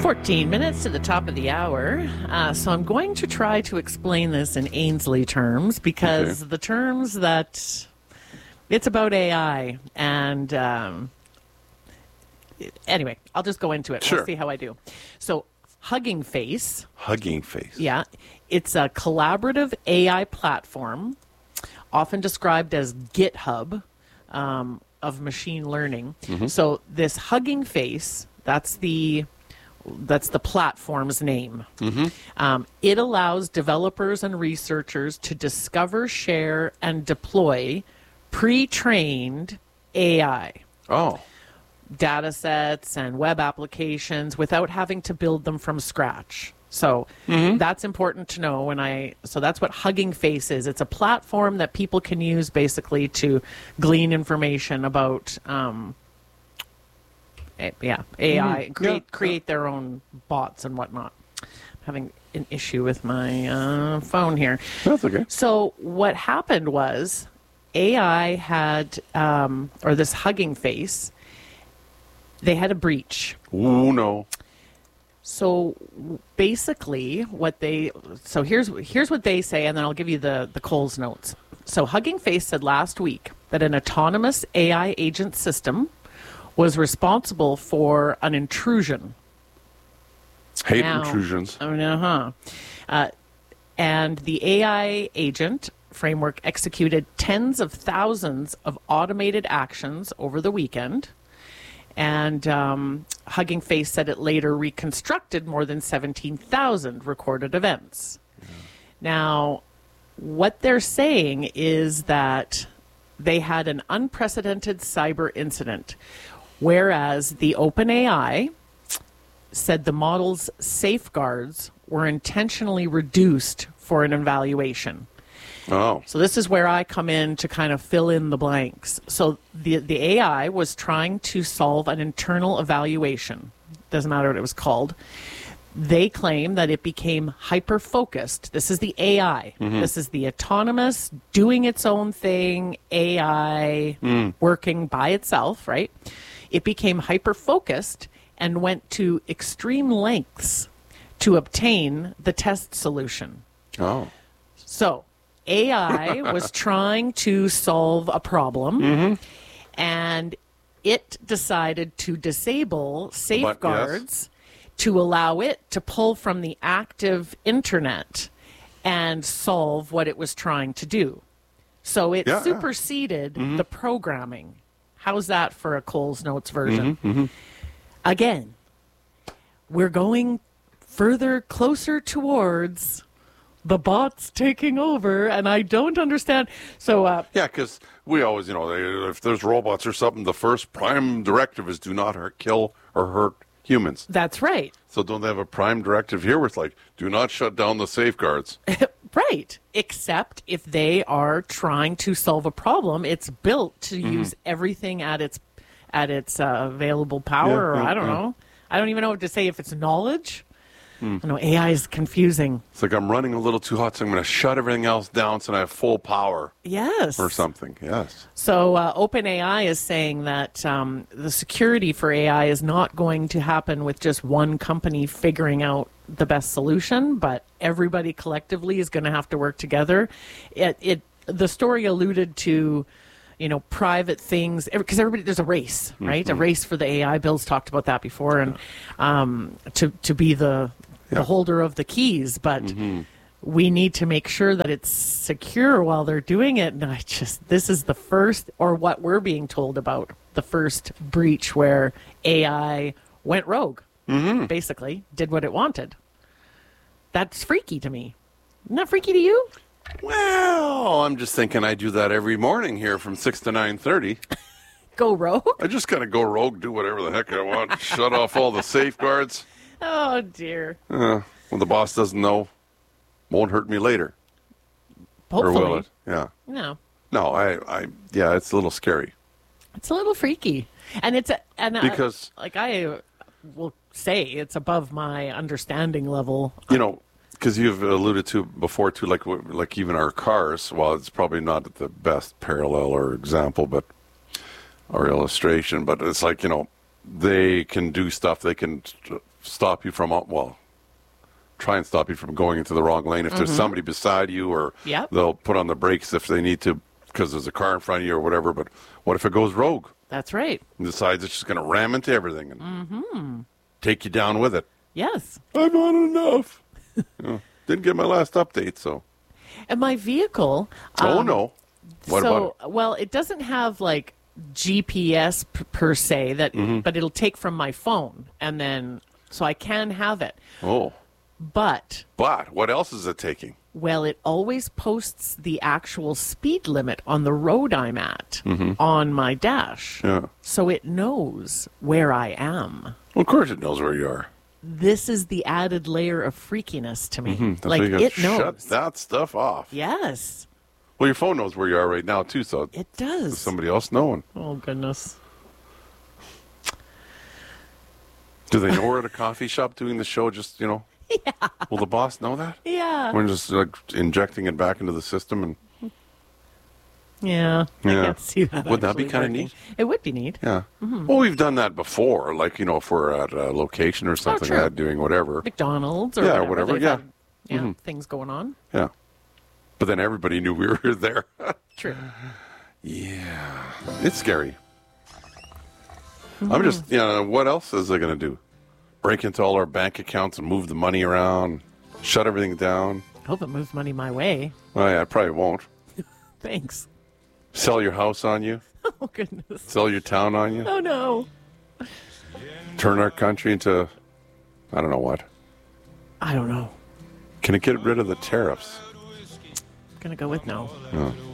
14 minutes to the top of the hour. So I'm going to try to explain this in Ainsley terms because the terms that it's about AI. And anyway, I'll just go into it. Sure. We'll see how I do. So Hugging Face. Hugging Face. Yeah. It's a collaborative AI platform, often described as GitHub of machine learning. So this Hugging Face, that's the platform's name. It allows developers and researchers to discover, share, and deploy pre-trained AI data sets and web applications without having to build them from scratch. So that's important to know. So that's what Hugging Face is. It's a platform that people can use basically to glean information about AI, create their own bots and whatnot. I'm having an issue with my phone here. That's okay. So what happened was AI had, or this Hugging Face, they had a breach. Oh, no. So basically here's what they say, and then I'll give you the Coles notes. So Hugging Face said last week that an autonomous AI agent system was responsible for an intrusion. Intrusions. And the AI agent framework executed tens of thousands of automated actions over the weekend. And Hugging Face said it later reconstructed more than 17,000 recorded events. Now, what they're saying is that they had an unprecedented cyber incident, whereas the OpenAI said the model's safeguards were intentionally reduced for an evaluation. Oh. So this is where I come in to kind of fill in the blanks. So the AI was trying to solve an internal evaluation. Doesn't matter what it was called. They claim that it became hyper-focused. This is the AI. This is the autonomous, doing its own thing, AI working by itself, right? It became hyper-focused and went to extreme lengths to obtain the test solution. Oh. So AI was trying to solve a problem, and it decided to disable safeguards to allow it to pull from the active internet and solve what it was trying to do. So it superseded the programming. How's that for a Coles Notes version? Again, we're going closer towards the bots taking over, and I don't understand. So because we always, if there's robots or something, the first prime directive is do not kill or hurt humans. That's right. So don't they have a prime directive here where it's like, do not shut down the safeguards? Right. Except if they are trying to solve a problem, it's built to use everything at its available power, or I don't know. I don't even know what to say if it's knowledge. I know AI is confusing. It's like I'm running a little too hot, so I'm going to shut everything else down so I have full power. Yes. Or something, yes. So OpenAI is saying that the security for AI is not going to happen with just one company figuring out the best solution, but everybody collectively is going to have to work together. The story alluded to, private things, because there's a race, right? A race for the AI. Bill's talked about that before, and to be the holder of the keys, but we need to make sure that it's secure while they're doing it. And this is the first, or what we're being told about, the first breach where AI went rogue, basically did what it wanted. That's freaky to me. Isn't that freaky to you? Well, I'm just thinking I do that every morning here from 6 to 9:30. Go rogue? I just kind of go rogue, do whatever the heck I want, shut off all the safeguards. Oh, dear. When the boss doesn't know, won't hurt me later. Hopefully. Or will it? Yeah. No. No, it's a little scary. It's a little freaky. And because I will say it's above my understanding level. Because you've alluded to before, too, like even our cars, well, it's probably not the best parallel or example, or illustration, but it's like, they can do stuff. They can stop you from, well, try and stop you from going into the wrong lane. If there's somebody beside you, or Yep. they'll put on the brakes if they need to because there's a car in front of you or whatever. But what if it goes rogue That's right. and decides it's just going to ram into everything and take you down with it? Yes. I've had enough. Didn't get my last update, so. And my vehicle. Oh, no. What about it? Well, it doesn't have like GPS per se, but it'll take from my phone, and then so I can have it. Oh. But But what else is it taking? well, it always posts the actual speed limit on the road I'm at on my dash, Yeah. so it knows where I am. Well, of course it knows where you are. This is the added layer of freakiness to me. That's Like why you gotta it knows. Shut that stuff off. Yes, Well, your phone knows where you are right now, too, so it does. somebody else knowing. Oh goodness. Do they know we're at a coffee shop doing the show? Just, Yeah. Will the boss know that? Yeah. We're just like injecting it back into the system, and Yeah. I Yeah. can't see that. Would that be actually kinda working. neat? It would be neat. yeah. Well, we've done that before, like if we're at a location or something, true. doing whatever. McDonald's or Yeah, whatever. whatever, They've yeah. had, things going on. Yeah. But then everybody knew we were there. True. Yeah. It's scary. I'm just, what else is it going to do? Break into all our bank accounts and move the money around, shut everything down? Hope it moves money my way. Oh, yeah, it probably won't. Thanks. Sell your house on you, Oh goodness. sell your town on you, Oh no. turn our country into, I don't know what. I don't know. Can it get rid of the tariffs? Gonna go with no. No.